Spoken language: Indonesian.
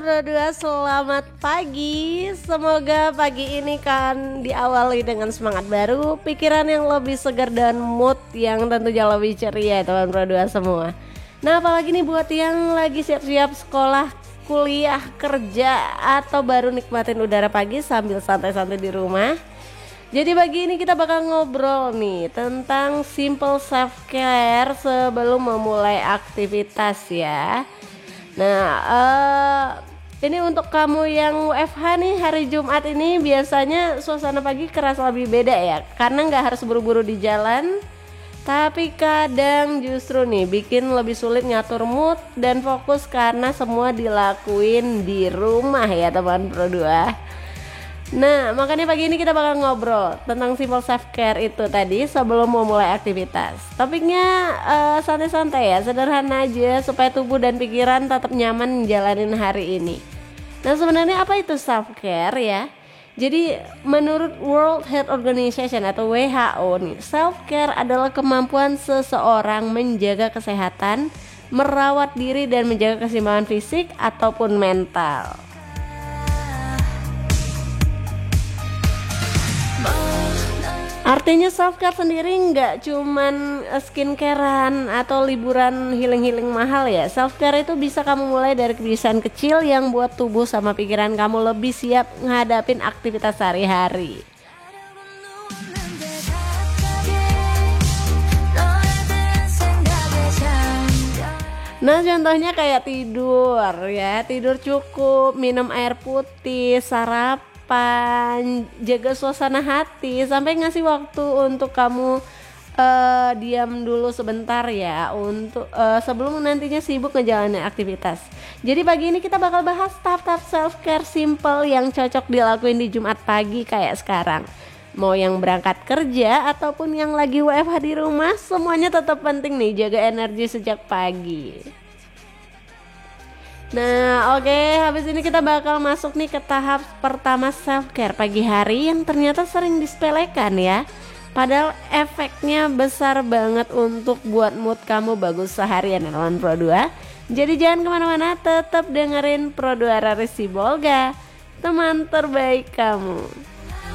Pro 2, selamat pagi. Semoga pagi ini kan diawali dengan semangat baru, pikiran yang lebih segar dan mood yang tentunya lebih ceria teman Pro 2 semua. Nah, apalagi nih buat yang lagi siap-siap sekolah, kuliah, kerja, atau baru nikmatin udara pagi sambil santai-santai di rumah. Jadi pagi ini kita bakal ngobrol nih tentang simple self care sebelum memulai aktivitas ya. Nah, ini untuk kamu yang WFH nih, hari Jumat ini biasanya suasana pagi kerasa lebih beda ya, karena nggak harus buru-buru di jalan. Tapi kadang justru nih bikin lebih sulit ngatur mood dan fokus karena semua dilakuin di rumah ya teman Pro 2. Nah, makanya pagi ini kita bakal ngobrol tentang simple self care itu tadi sebelum memulai aktivitas. Topiknya santai-santai ya, sederhana aja supaya tubuh dan pikiran tetap nyaman menjalani hari ini. Nah, sebenarnya apa itu self care ya? Jadi menurut World Health Organization atau WHO nih, self care adalah kemampuan seseorang menjaga kesehatan, merawat diri dan menjaga keseimbangan fisik ataupun mental. Artinya self care sendiri nggak cuman skincarean atau liburan healing mahal ya. Self care itu bisa kamu mulai dari kebiasaan kecil yang buat tubuh sama pikiran kamu lebih siap ngadapin aktivitas sehari-hari. Nah, contohnya kayak tidur ya, tidur cukup, minum air putih, sarapan, jaga suasana hati, sampai ngasih waktu untuk kamu diam dulu sebentar ya, untuk sebelum nantinya sibuk ngejalanin aktivitas. Jadi pagi ini kita bakal bahas tahap-tahap self care simple yang cocok dilakuin di Jumat pagi kayak sekarang. Mau yang berangkat kerja ataupun yang lagi WFH di rumah, semuanya tetap penting nih jaga energi sejak pagi. Nah, oke, habis ini kita bakal masuk nih ke tahap pertama self care pagi hari yang ternyata sering disepelekan ya. Padahal efeknya besar banget untuk buat mood kamu bagus seharian ya teman Pro 2. Jadi jangan kemana-mana, tetap dengerin Pro 2 Rari Sibolga, teman terbaik kamu.